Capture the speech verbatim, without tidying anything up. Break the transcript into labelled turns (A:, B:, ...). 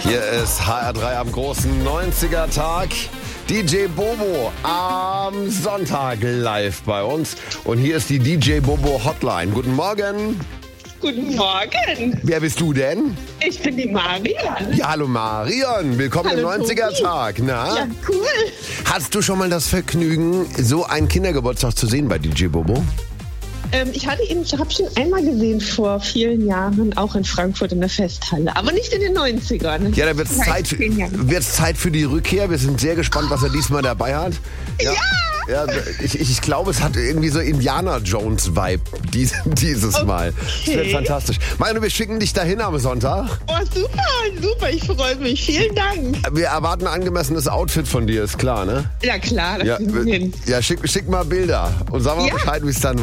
A: Hier ist H R drei am großen neunziger-Tag. D J Bobo am Sonntag live bei uns. Und hier ist die D J Bobo Hotline. Guten Morgen.
B: Guten Morgen.
A: Wer bist du denn?
B: Ich bin die Marion.
A: Ja, hallo Marion. Willkommen
B: Hallo,
A: im neunziger-Tag. Na?
B: Ja, cool.
A: Hast du schon mal das Vergnügen, so einen Kindergeburtstag zu sehen bei D J Bobo?
B: Ähm, ich hatte ihn, ich habe schon einmal gesehen vor vielen Jahren, auch in Frankfurt in der Festhalle, aber nicht in den neunzigern.
A: Ja, da wird es Zeit, wird's Zeit für die Rückkehr. Wir sind sehr gespannt, was er diesmal dabei hat. Ja! Ja, ich, ich glaube, es hat irgendwie so Indiana-Jones-Vibe dies, dieses
B: Okay.
A: Mal. Das wird fantastisch. Marion, wir schicken dich dahin am Sonntag.
B: Oh, super, super, ich freue mich. Vielen Dank.
A: Wir erwarten ein angemessenes Outfit von dir, ist klar, ne?
B: Ja, klar, das
A: Ja,
B: kriegen wir hin.
A: ja schick, schick mal Bilder und sag mal
B: Ja.
A: Bescheid, wie es dann war.